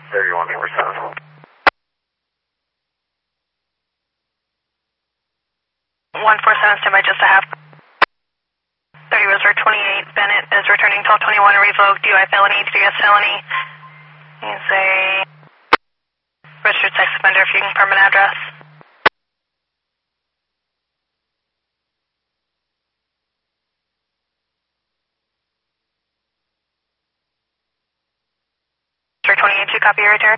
3147. 147, stand by just a half. 30 Reservoir 28, Bennett is returning 1221 and revoked, DUI felony, 3S felony. He's a registered sex offender if you can confirm an address. Reservoir 28, you copy your return?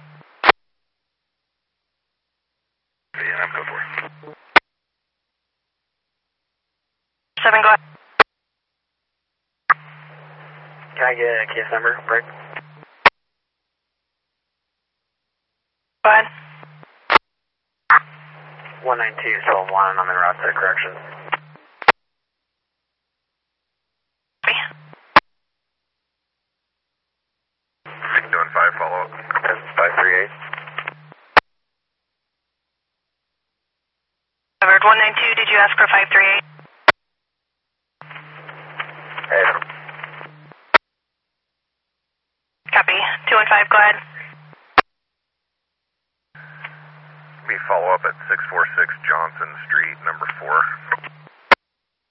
Yeah, I'm good for it. 7, go ahead. Can I get a case number, Rick? Go ahead. 192-12-1, I'm en route to correction. Doing 5 follow-up. That's 538. Covered 192, did you ask for 538? Hey. Copy. 215, go ahead. Me follow up at 646 Johnson Street, number 4.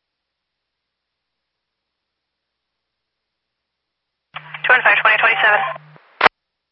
215, 2027.